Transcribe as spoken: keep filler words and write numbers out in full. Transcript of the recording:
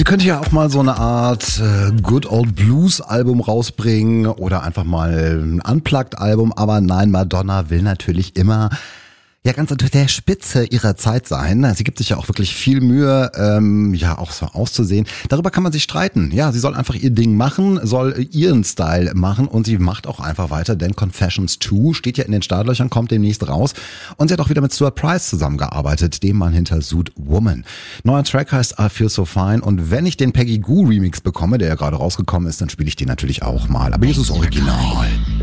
könnte ja auch mal so eine Art äh, Good Old Blues Album rausbringen oder einfach mal ein Unplugged Album, aber nein, Madonna will natürlich immer ja ganz unter der Spitze ihrer Zeit sein. Sie gibt sich ja auch wirklich viel Mühe, ähm, ja auch so auszusehen. Darüber kann man sich streiten. Ja, sie soll einfach ihr Ding machen, soll ihren Style machen und sie macht auch einfach weiter, denn Confessions zwei steht ja in den Startlöchern, kommt demnächst raus und sie hat auch wieder mit Stuart Price zusammengearbeitet, dem Mann hinter Suit Woman. Neuer Track heißt I Feel So Fine und wenn ich den Peggy Gou Remix bekomme, der ja gerade rausgekommen ist, dann spiele ich den natürlich auch mal. Aber hier ist es original.